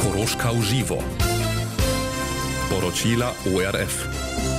Koroška uživo. Poročila ORF.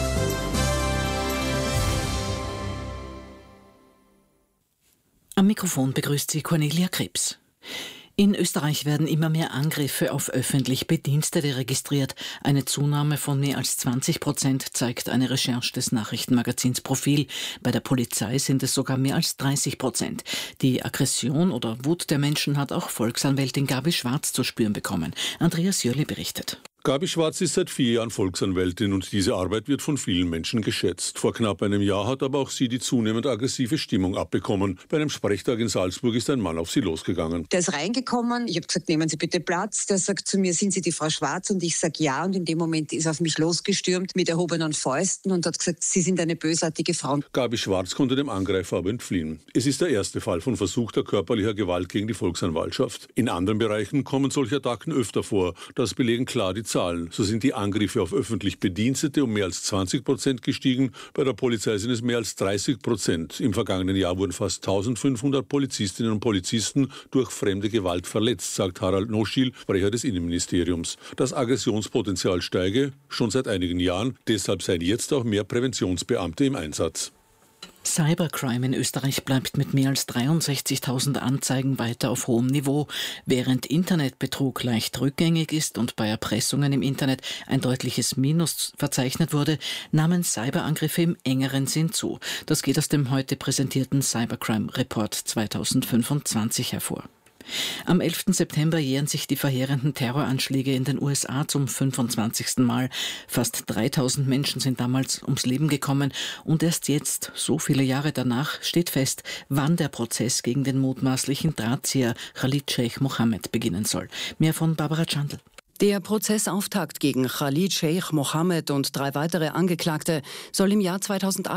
Am Mikrofon begrüßt sie Cornelia Krebs. In Österreich werden immer mehr Angriffe auf öffentlich Bedienstete registriert. Eine Zunahme von mehr als 20% zeigt eine Recherche des Nachrichtenmagazins Profil. Bei der Polizei sind es sogar mehr als 30%. Die Aggression oder Wut der Menschen hat auch Volksanwältin Gabi Schwarz zu spüren bekommen. Andreas Jörli berichtet. Gabi Schwarz ist seit 4 Jahren Volksanwältin und diese Arbeit wird von vielen Menschen geschätzt. Vor knapp einem Jahr hat aber auch sie die zunehmend aggressive Stimmung abbekommen. Bei einem Sprechtag in Salzburg ist ein Mann auf sie losgegangen. Der ist reingekommen, ich habe gesagt, nehmen Sie bitte Platz. Der sagt zu mir, sind Sie die Frau Schwarz? Und ich sage ja. Und in dem Moment ist er auf mich losgestürmt mit erhobenen Fäusten und hat gesagt, Sie sind eine bösartige Frau. Gabi Schwarz konnte dem Angreifer aber entfliehen. Es ist der erste Fall von versuchter körperlicher Gewalt gegen die Volksanwaltschaft. In anderen Bereichen kommen solche Attacken öfter vor. Das belegen klar die Zahlen. So sind die Angriffe auf öffentlich Bedienstete um mehr als 20% gestiegen. Bei der Polizei sind es mehr als 30%. Im vergangenen Jahr wurden fast 1500 Polizistinnen und Polizisten durch fremde Gewalt verletzt, sagt Harald Noschil, Sprecher des Innenministeriums. Das Aggressionspotenzial steige schon seit einigen Jahren. Deshalb seien jetzt auch mehr Präventionsbeamte im Einsatz. Cybercrime in Österreich bleibt mit mehr als 63.000 Anzeigen weiter auf hohem Niveau. Während Internetbetrug leicht rückgängig ist und bei Erpressungen im Internet ein deutliches Minus verzeichnet wurde, nahmen Cyberangriffe im engeren Sinn zu. Das geht aus dem heute präsentierten Cybercrime Report 2025 hervor. Am 11. September jähren sich die verheerenden Terroranschläge in den USA zum 25. Mal. Fast 3000 Menschen sind damals ums Leben gekommen und erst jetzt, so viele Jahre danach, steht fest, wann der Prozess gegen den mutmaßlichen Drahtzieher Khalid Sheikh Mohammed beginnen soll. Mehr von Barbara Chandl. Der Prozessauftakt gegen Khalid Sheikh Mohammed und 3 weitere Angeklagte soll im Jahr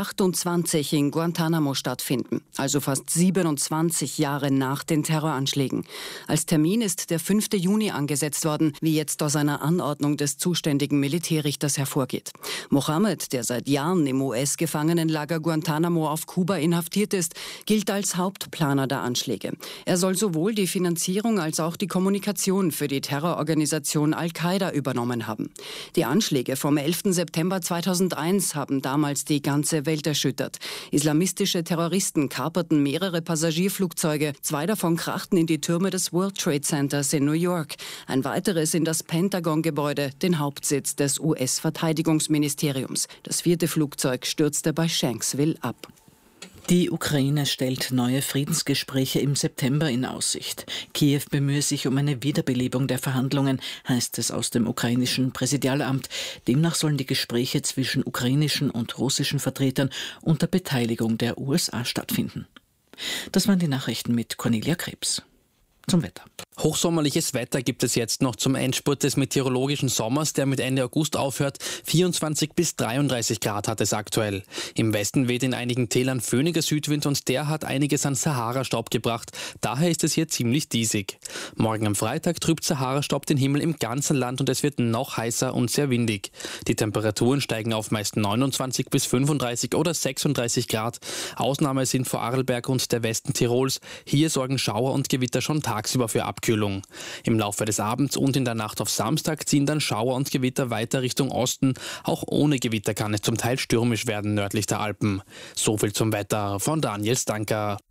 2028 in Guantanamo stattfinden, also fast 27 Jahre nach den Terroranschlägen. Als Termin ist der 5. Juni angesetzt worden, wie jetzt aus einer Anordnung des zuständigen Militärrichters hervorgeht. Mohammed, der seit Jahren im US-Gefangenenlager Guantanamo auf Kuba inhaftiert ist, gilt als Hauptplaner der Anschläge. Er soll sowohl die Finanzierung als auch die Kommunikation für die Terrororganisation Al-Qaida übernommen haben. Die Anschläge vom 11. September 2001 haben damals die ganze Welt erschüttert. Islamistische Terroristen kaperten mehrere Passagierflugzeuge. 2 davon krachten in die Türme des World Trade Centers in New York. Ein weiteres in das Pentagon-Gebäude, den Hauptsitz des US-Verteidigungsministeriums. Das 4. Flugzeug stürzte bei Shanksville ab. Die Ukraine stellt neue Friedensgespräche im September in Aussicht. Kiew bemühe sich um eine Wiederbelebung der Verhandlungen, heißt es aus dem ukrainischen Präsidialamt. Demnach sollen die Gespräche zwischen ukrainischen und russischen Vertretern unter Beteiligung der USA stattfinden. Das waren die Nachrichten mit Cornelia Krebs. Zum Wetter. Hochsommerliches Wetter gibt es jetzt noch zum Endspurt des meteorologischen Sommers, der mit Ende August aufhört. 24 bis 33 Grad hat es aktuell. Im Westen weht in einigen Tälern föhniger Südwind und der hat einiges an Sahara-Staub gebracht. Daher ist es hier ziemlich diesig. Morgen am Freitag trübt Sahara-Staub den Himmel im ganzen Land und es wird noch heißer und sehr windig. Die Temperaturen steigen auf meist 29 bis 35 oder 36 Grad. Ausnahme sind Vorarlberg und der Westen Tirols. Hier sorgen Schauer und Gewitter schon tagsüber für Abkühlung. Im Laufe des Abends und in der Nacht auf Samstag ziehen dann Schauer und Gewitter weiter Richtung Osten. Auch ohne Gewitter kann es zum Teil stürmisch werden nördlich der Alpen. So viel zum Wetter von Daniel Stanker.